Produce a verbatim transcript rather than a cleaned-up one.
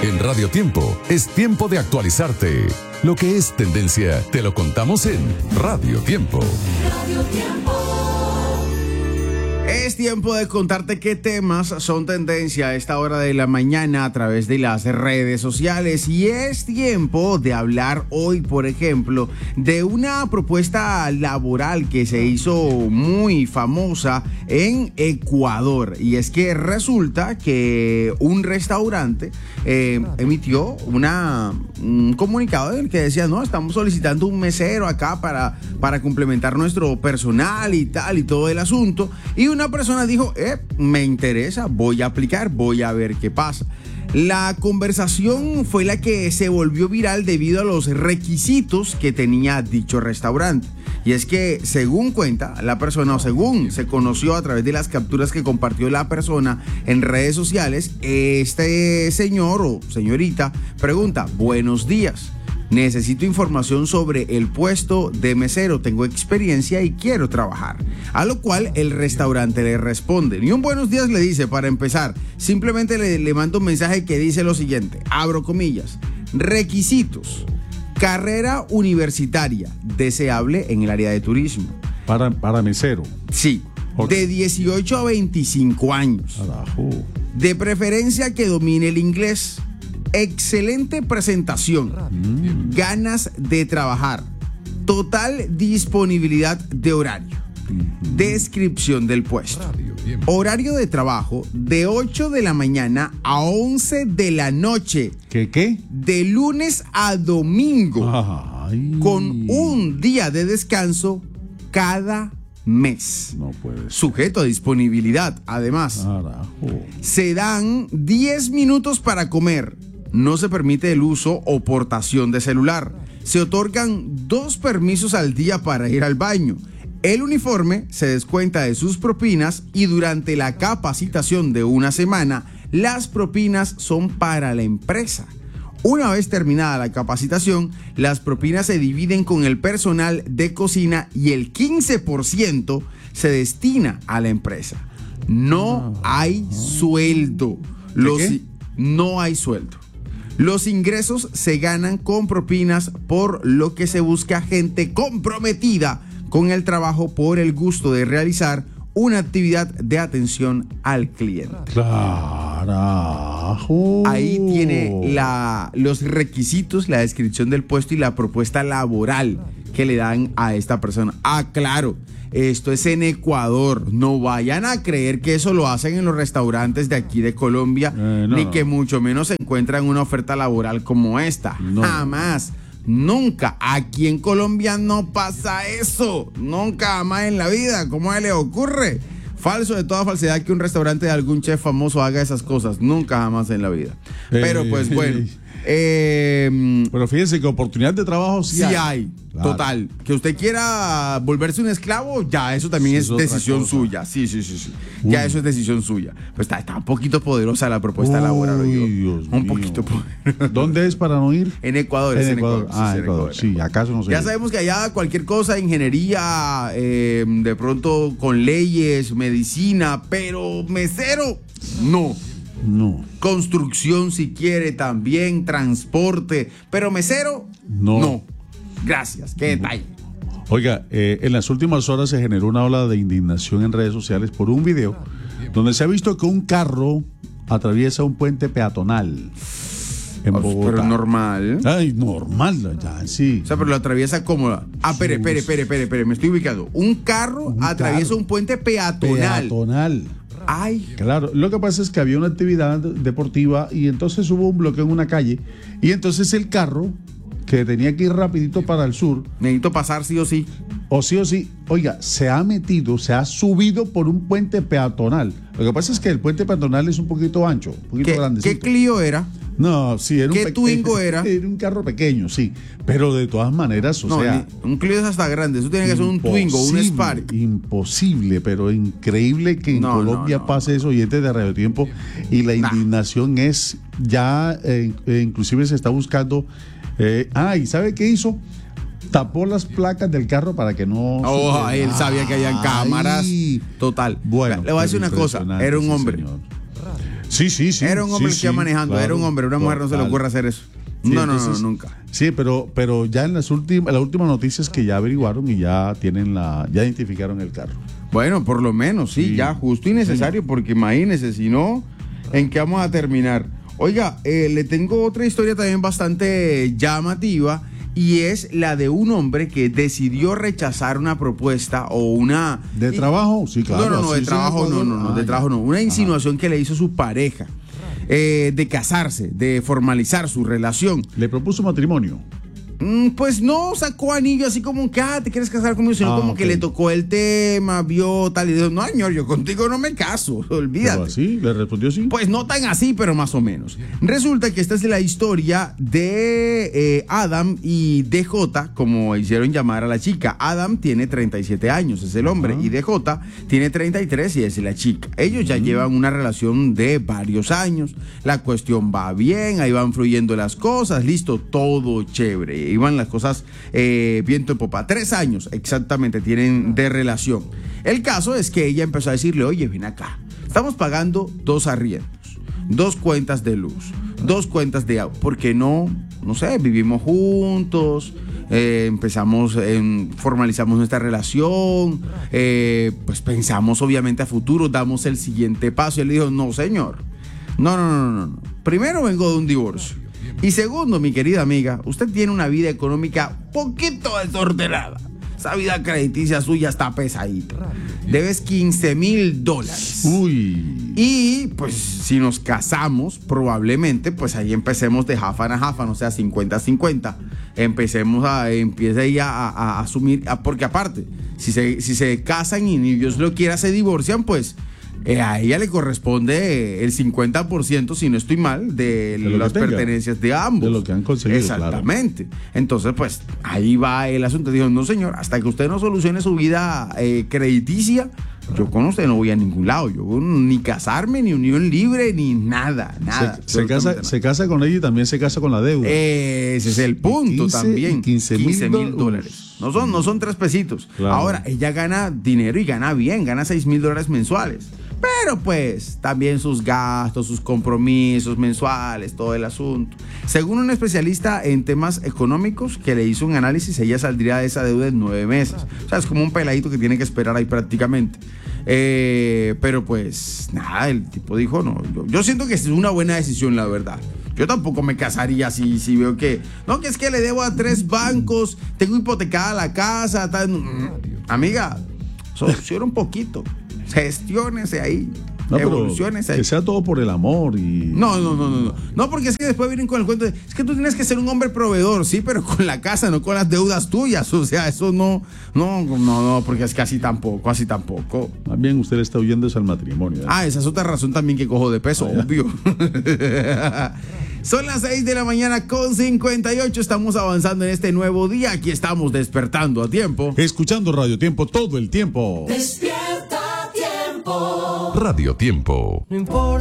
En Radio Tiempo es tiempo de actualizarte. Lo que es tendencia te lo contamos en Radio Tiempo. Radio Tiempo. Es tiempo de contarte qué temas son tendencia a esta hora de la mañana a través de las redes sociales. Y es tiempo de hablar hoy, por ejemplo, de una propuesta laboral que se hizo muy famosa en Ecuador. Y es que resulta que un restaurante eh, emitió una, un comunicado en el que decía, no, estamos solicitando un mesero acá para, para complementar nuestro personal y tal y todo el asunto. Y una persona dijo, eh, me interesa, voy a aplicar, voy a ver qué pasa. La conversación fue la que se volvió viral debido a los requisitos que tenía dicho restaurante. Y es que, según cuenta la persona, o según se conoció a través de las capturas que compartió la persona en redes sociales, este señor o señorita pregunta, buenos días. Necesito información sobre el puesto de mesero, tengo experiencia y quiero trabajar. A lo cual el restaurante le responde. Ni un buenos días le dice para empezar. Simplemente le, le manda un mensaje que dice lo siguiente, abro comillas, requisitos, carrera universitaria, deseable en el área de turismo. Para, para mesero. Sí, okay. De dieciocho a veinticinco años. Carajo. De preferencia que domine el inglés. Excelente presentación, mm. ganas de trabajar, total disponibilidad de horario, mm. descripción del puesto, horario de trabajo de ocho de la mañana a once de la noche. ¿Qué qué? De lunes a domingo, ay. Con un día de descanso cada mes. No puede ser. Sujeto a disponibilidad, además. Carajo. Se dan diez minutos para comer. No se permite el uso o portación de celular. Se otorgan dos permisos al día para ir al baño. El uniforme se descuenta de sus propinas y durante la capacitación de una semana, las propinas son para la empresa. Una vez terminada la capacitación, las propinas se dividen con el personal de cocina y el quince por ciento se destina a la empresa. No hay sueldo. Los, ¿Qué? No hay sueldo. Los ingresos se ganan con propinas, por lo que se busca gente comprometida con el trabajo por el gusto de realizar una actividad de atención al cliente. Carajo. Ahí tiene la, los requisitos, la descripción del puesto y la propuesta laboral que le dan a esta persona. Ah, claro, esto es en Ecuador. No vayan a creer que eso lo hacen en los restaurantes de aquí de Colombia, eh, no, ni que mucho menos se encuentran una oferta laboral como esta. No. Jamás. Nunca, aquí en Colombia no pasa eso, nunca jamás en la vida. ¿Cómo le ocurre? Falso de toda falsedad que un restaurante de algún chef famoso haga esas cosas, nunca jamás en la vida. Pero pues bueno, eh, pero fíjense que oportunidad de trabajo sí, sí hay, hay. Claro. Total. Que usted quiera volverse un esclavo, ya eso también sí, es, es decisión suya. Sí, sí, sí, sí. Ya eso es decisión suya. Pues está, está un poquito poderosa la propuesta Uy, laboral. Dios un mío. poquito poderosa. ¿Dónde es para no ir? En Ecuador. En, es Ecuador. en Ecuador. Ah, sí, en Ecuador. Ecuador. Sí, acaso no sé. Ya sabemos que allá cualquier cosa, ingeniería, eh, de pronto con leyes, medicina, pero mesero, no. No. Construcción si quiere también, transporte, pero mesero, no. no. Gracias, qué detalle. Oiga, eh, en las últimas horas se generó una ola de indignación en redes sociales por un video donde se ha visto que un carro atraviesa un puente peatonal en Bogotá. Pero normal. Ay, normal, ya, sí. O sea, pero lo atraviesa cómoda. Ah, espere, espere, espere, espere, espere, me estoy ubicando. Un carro un atraviesa carro. un puente peatonal. Peatonal. Ay. Claro, lo que pasa es que había una actividad deportiva y entonces hubo un bloqueo en una calle y entonces el carro que tenía que ir rapidito para el sur. Necesito pasar sí o sí. O sí o sí, oiga, se ha metido, se ha subido por un puente peatonal. Lo que pasa es que el puente peatonal es un poquito ancho, un poquito ¿Qué, grandecito. ¿Qué Clio era? No, sí, era un ¿Qué Twingo era? Era un carro pequeño, sí. Pero de todas maneras, o no, sea. Un Clio es hasta grande. Eso tiene que ser un Twingo, un Spark. Imposible, pero increíble que en no, Colombia no, no, pase eso, oyentes de Radio Tiempo. Y la indignación nah. es ya, eh, eh, inclusive se está buscando. Eh, ah, ¿y sabe qué hizo? Tapó las placas del carro para que no. Oh, él sabía que había cámaras. Total. Bueno, le voy a decir una cosa. Era un hombre. Señor. Sí, sí, sí. Era un hombre sí, que iba sí, manejando, claro, era un hombre, una mujer no se le ocurre hacer eso. Sí, no, entonces, no, no, nunca. Sí, pero, pero ya en las últimas, las últimas noticias que ya averiguaron y ya tienen la, ya identificaron el carro. Bueno, por lo menos, sí, sí ya justo y necesario, sí, porque imagínese, si no, ¿en qué vamos a terminar? Oiga, eh, le tengo otra historia también bastante llamativa, y es la de un hombre que decidió rechazar una propuesta o una... ¿De trabajo? Sí, claro. No, no, no, de trabajo no, no, no, de trabajo no. Una insinuación que le hizo su pareja eh, de casarse, de formalizar su relación. ¿Le propuso matrimonio? Pues no sacó anillo así como que, ah, te quieres casar conmigo, sino ah, como okay. que le tocó el tema, vio tal y dijo, no, señor, yo contigo no me caso, olvídate. ¿Pero así? ¿Le respondió así? Pues no tan así, pero más o menos. Resulta que esta es la historia de eh, Adam y D J, como hicieron llamar a la chica. Adam tiene treinta y siete años, es el hombre, uh-huh. y D J tiene treinta y tres y es la chica. Ellos ya uh-huh. llevan una relación de varios años, la cuestión va bien, ahí van fluyendo las cosas, listo, todo chévere. Iban las cosas eh, viento en popa. Tres años exactamente tienen de relación. El caso es que ella empezó a decirle, oye, ven acá, estamos pagando dos arriendos, dos cuentas de luz, dos cuentas de agua. ¿Por qué no? No sé, vivimos juntos, eh, empezamos, eh, formalizamos nuestra relación, eh, pues pensamos obviamente a futuro, damos el siguiente paso. Y él dijo, no, señor, no, no, no, no, no. Primero vengo de un divorcio. Y segundo, mi querida amiga, usted tiene una vida económica poquito desordenada. Esa vida crediticia suya está pesadita. Debes quince mil dólares. Uy. Y pues si nos casamos, probablemente pues ahí empecemos de jafan a jafan, o sea, cincuenta a cincuenta. Empecemos a, empiece ella a, a, a asumir, a, porque aparte, si se, si se casan y ni Dios lo quiera se divorcian, pues... Eh, a ella le corresponde el cincuenta por ciento, si no estoy mal, de, de las pertenencias de ambos. De lo que han conseguido. Exactamente. Claro. Entonces, pues, ahí va el asunto. Dijo, no, señor, hasta que usted no solucione su vida eh, crediticia, yo con usted no voy a ningún lado. Yo ni casarme, ni unión libre, ni nada, nada. Se, se, casa, nada. se casa con ella y también se casa con la deuda. Eh, ese es el punto quince, también. quince mil dólares. No son, no son tres pesitos. Claro. Ahora, ella gana dinero y gana bien, gana seis mil dólares mensuales. Pero pues también sus gastos, sus compromisos mensuales, todo el asunto. Según un especialista en temas económicos que le hizo un análisis, ella saldría de esa deuda en nueve meses. O sea, es como un peladito que tiene que esperar ahí prácticamente. Eh, pero pues nada, el tipo dijo, no, yo, yo siento que es una buena decisión, la verdad. Yo tampoco me casaría si, si veo que, no, que es que le debo a tres bancos, tengo hipotecada la casa, tal. Amiga, soluciona un poquito. Gestiónese ahí, no, evoluciones ahí. Que sea todo por el amor y... No, no, no, no, no. No, porque es que después vienen con el cuento de, es que tú tienes que ser un hombre proveedor, sí, pero con la casa, no con las deudas tuyas. O sea, eso no, no, no, no, porque es que así tampoco, así tampoco. Más bien usted le está huyendo al matrimonio, ¿eh? Ah, esa es otra razón también que cojo de peso, ah, obvio. Son las seis de la mañana con cincuenta y ocho. Estamos avanzando en este nuevo día. Aquí estamos despertando a tiempo. Escuchando Radio Tiempo todo el tiempo. Despierta. Radio Tiempo. No importa.